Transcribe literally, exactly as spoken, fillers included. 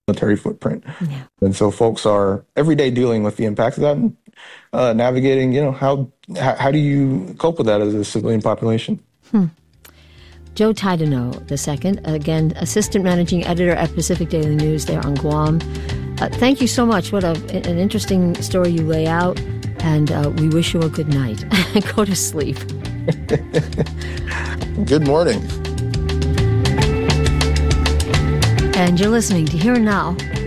military footprint. Yeah. And so folks are every day dealing with the impacts of that and uh, navigating, you know, how, how how do you cope with that as a civilian population? Hmm. Joe Taidenot the second, again, assistant managing editor at Pacific Daily News there on Guam. Uh, thank you so much. What a, an interesting story you lay out. And uh, we wish you a good night. Go to sleep. Good morning. And you're listening to Here and Now